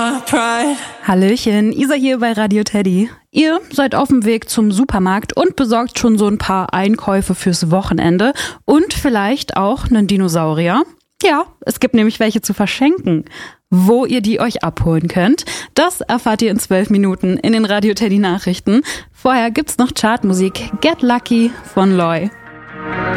my pride. Hallöchen, Isa hier bei Radio Teddy. Ihr seid auf dem Weg zum Supermarkt und besorgt schon so ein paar Einkäufe fürs Wochenende und vielleicht auch einen Dinosaurier. Ja, es gibt nämlich welche zu verschenken. Wo ihr die euch abholen könnt, das erfahrt ihr in 12 Minuten in den Radio Teddy Nachrichten. Vorher gibt's noch Chartmusik Get Lucky von Loy.